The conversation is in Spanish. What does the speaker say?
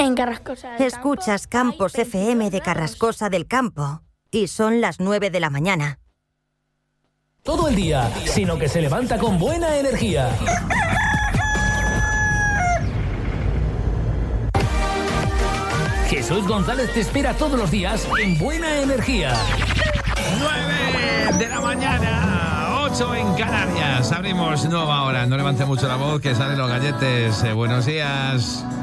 en Carrascosa del Escuchas Campo. Campos Hay FM de 22 Carrascosa del Campo. Y son las 9 de la mañana. Todo el día, sino que se levanta con buena energía. Jesús González te espera todos los días en Buena Energía. 9 de la mañana, 8 en Canarias. Abrimos nueva hora. No levante mucho la voz, que salen los galletes. Buenos días.